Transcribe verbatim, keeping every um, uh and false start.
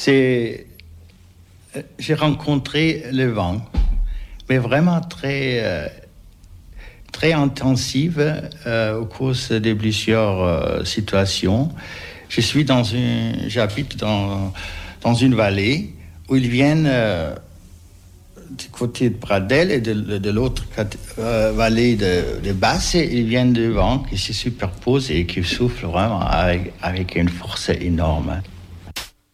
c'est... J'ai rencontré le vent, mais vraiment très, euh, très intensive euh, au cours de plusieurs euh, situations. Je suis dans une... J'habite dans, dans une vallée où ils viennent... Euh, du côté de Pradel et de, de l'autre euh, vallée de, de Basse, ils viennent de vent qui se superposent et qui soufflent vraiment avec, avec une force énorme.